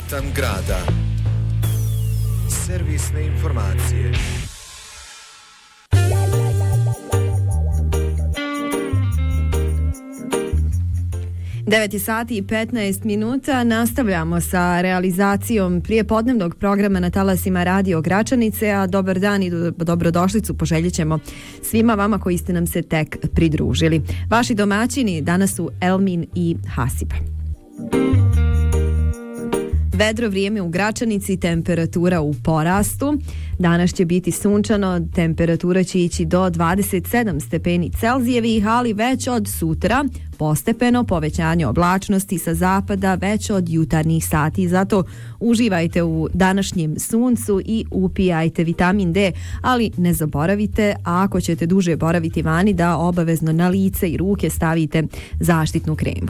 ritam grada. Servisne informacije. Devet sati i 15 minuta. Nastavljamo sa realizacijom prijepodnevnog programa na talasima Radio Gračanice, a dobar dan i dobrodošlicu poželjet ćemo svima vama koji ste nam se tek pridružili. Vaši domaćini danas su Elmin i Hasiba. Vedro vrijeme u Gračanici, temperatura u porastu. Danas će biti sunčano, temperatura će ići do 27 stepeni Celzijevih, ali već od sutra postepeno povećanje oblačnosti sa zapada već od jutarnjih sati. Zato uživajte u današnjem suncu i upijajte vitamin D, ali ne zaboravite, a ako ćete duže boraviti vani, da obavezno na lice i ruke stavite zaštitnu kremu.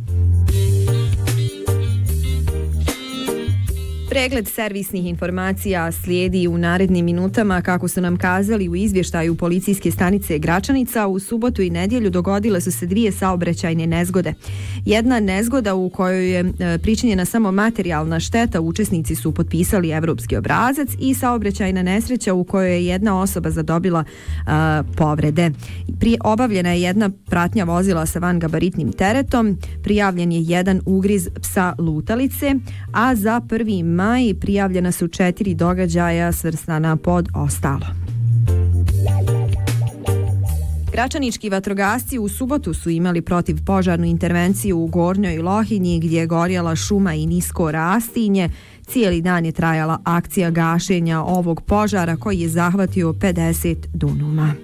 Pregled servisnih informacija slijedi u narednim minutama. Kako su nam kazali u izvještaju policijske stanice Gračanica, u subotu i nedjelju dogodile su se dvije saobraćajne nezgode. Jedna nezgoda u kojoj je pričinjena samo materijalna šteta, učesnici su potpisali evropski obrazac, i saobraćajna nesreća u kojoj je jedna osoba zadobila povrede. Obavljena je jedna pratnja vozila sa vangabaritnim teretom, prijavljen je jedan ugriz psa lutalice, a za 1. maj prijavljena su 4 događaja svrstana pod ostalo. Gračanički vatrogasci u subotu su imali protivpožarnu intervenciju u Gornjoj Lohinji, gdje je gorjela šuma i nisko rastinje. Cijeli dan je trajala akcija gašenja ovog požara koji je zahvatio 50 dunuma.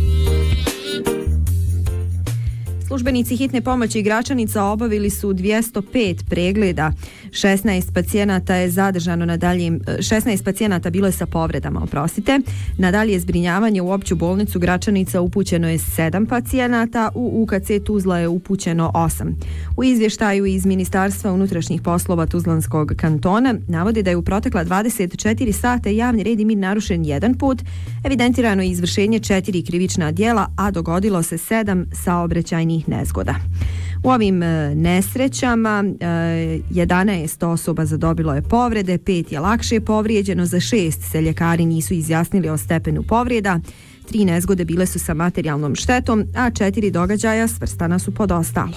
Službenici hitne pomoći Gračanica obavili su 205 pregleda. 16 pacijenata je zadržano na daljem, 16 pacijenata bilo je sa povredama, Na dalje zbrinjavanje u opću bolnicu Gračanica upućeno je 7 pacijenata, u UKC Tuzla je upućeno 8. U izvještaju iz Ministarstva unutrašnjih poslova Tuzlanskog kantona navodi da je u protekla 24 sata javni red i mir narušen jedan put, evidentirano je izvršenje 4 krivična djela, a dogodilo se 7 saobraćajnih nezgoda. U ovim nesrećama 11 osoba zadobilo je povrede, 5 je lakše povrijeđeno, za 6 se ljekari nisu izjasnili o stepenu povreda, 3 nezgode bile su sa materijalnom štetom, a 4 događaja svrstana su pod ostalo.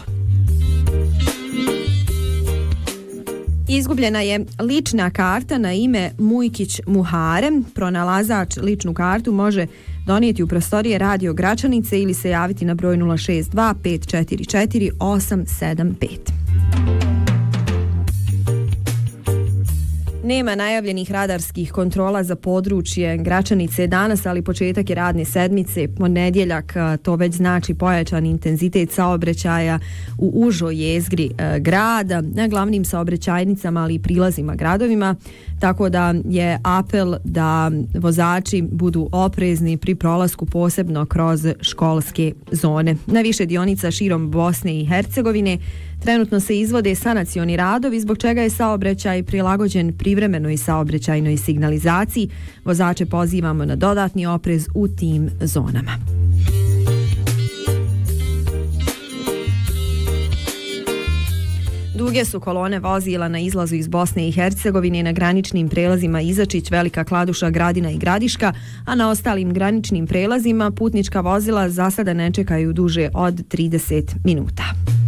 Izgubljena je lična karta na ime Mujkić Muhare. Pronalazač ličnu kartu može donijeti u prostorije Radio Gračanice ili se javiti na broj 062 544 875. Nema najavljenih radarskih kontrola za područje Gračanice danas, ali početak je radne sedmice. Ponedjeljak, to već znači pojačan intenzitet saobraćaja u užoj jezgri grada, na glavnim saobraćajnicama, ali i prilazima gradovima, tako da je apel da vozači budu oprezni pri prolasku, posebno kroz školske zone. Na više dionica širom Bosne i Hercegovine trenutno se izvode sanacioni radovi, zbog čega je saobraćaj prilagođen privremenoj saobraćajnoj signalizaciji. Vozače pozivamo na dodatni oprez u tim zonama. Duge su kolone vozila na izlazu iz Bosne i Hercegovine na graničnim prelazima Izačić, Velika Kladuša, Gradina i Gradiška, a na ostalim graničnim prelazima putnička vozila za sada ne čekaju duže od 30 minuta.